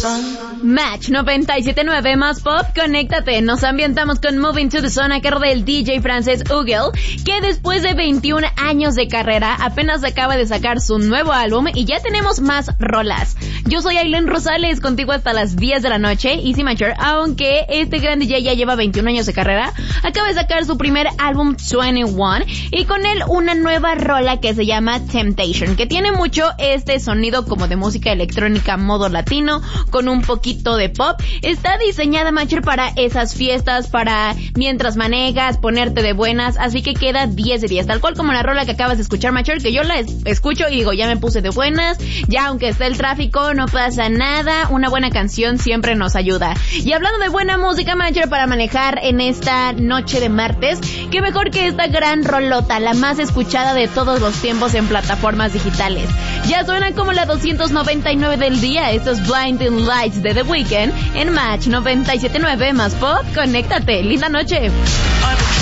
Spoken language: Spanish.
Match 97.9 más pop, conéctate. Nos ambientamos con Moving to the Sun a cargo del DJ francés Ugel, que después de 21 años de carrera apenas acaba de sacar su nuevo álbum y ya tenemos más rolas. Yo soy Aileen Rosales, contigo hasta las 10 de la noche. Easy Mature, aunque este gran DJ ya lleva 21 años de carrera, acaba de sacar su primer álbum 21 y con él una nueva rola que se llama Temptation, que tiene mucho este sonido como de música electrónica modo latino con un poquito de pop. Está diseñada, Macher, para esas fiestas, para mientras manejas, ponerte de buenas, así que queda 10 de 10, tal cual como la rola que acabas de escuchar, Macher, que yo la escucho y digo, ya me puse de buenas, ya aunque esté el tráfico, no pasa nada, una buena canción siempre nos ayuda. Y hablando de buena música, Macher, para manejar en esta noche de martes, qué mejor que esta gran rolota, la más escuchada de todos los tiempos en plataformas digitales. Ya suena como la 299 del día, estos Blinding Lights de The Weeknd en Match 97.9 más pop, conéctate, linda noche.